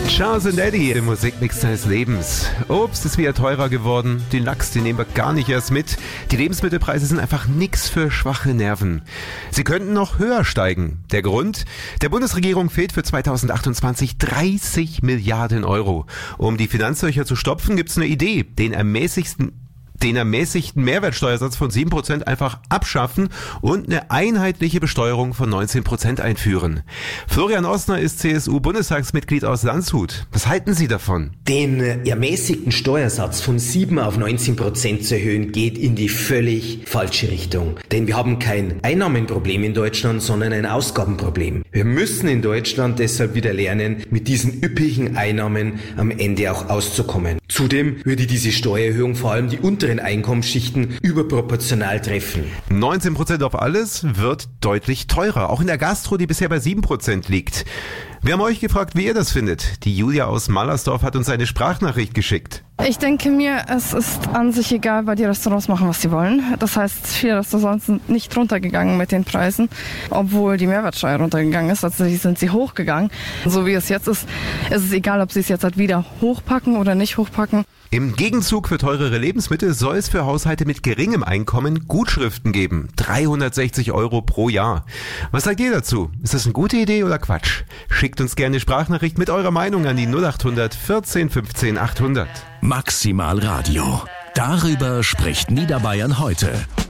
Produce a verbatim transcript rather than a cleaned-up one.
Charles and Eddie im Musikmix deines Lebens. Obst ist wieder teurer geworden, den Lachs, den nehmen wir gar nicht erst mit. Die Lebensmittelpreise sind einfach nix für schwache Nerven. Sie könnten noch höher steigen. Der Grund? Der Bundesregierung fehlt für zweitausendachtundzwanzig dreißig Milliarden Euro. Um die Finanzlöcher zu stopfen, gibt's eine Idee, den ermäßigsten den ermäßigten Mehrwertsteuersatz von sieben Prozent einfach abschaffen und eine einheitliche Besteuerung von neunzehn Prozent einführen. Florian Ostner ist C S U-Bundestagsmitglied aus Landshut. Was halten Sie davon? Den ermäßigten Steuersatz von sieben auf neunzehn Prozent zu erhöhen, geht in die völlig falsche Richtung. Denn wir haben kein Einnahmenproblem in Deutschland, sondern ein Ausgabenproblem. Wir müssen in Deutschland deshalb wieder lernen, mit diesen üppigen Einnahmen am Ende auch auszukommen. Zudem würde diese Steuererhöhung vor allem die unteren Einkommensschichten überproportional treffen. neunzehn Prozent auf alles wird deutlich teurer, auch in der Gastro, die bisher bei sieben Prozent liegt. Wir haben euch gefragt, wie ihr das findet. Die Julia aus Mallersdorf hat uns eine Sprachnachricht geschickt. Ich denke mir, es ist an sich egal, weil die Restaurants machen, was sie wollen. Das heißt, viele Restaurants sind nicht runtergegangen mit den Preisen, obwohl die Mehrwertsteuer runtergegangen ist. Also sind sie hochgegangen. So wie es jetzt ist, ist es egal, ob sie es jetzt halt wieder hochpacken oder nicht hochpacken. Im Gegenzug für teurere Lebensmittel soll es für Haushalte mit geringem Einkommen Gutschriften geben. dreihundertsechzig Euro pro Jahr. Was sagt ihr dazu? Ist das eine gute Idee oder Quatsch? Schickt uns gerne eine Sprachnachricht mit eurer Meinung an die null acht hundert vierzehn fünfzehn achthundert. Maximal Radio. Darüber spricht Niederbayern heute.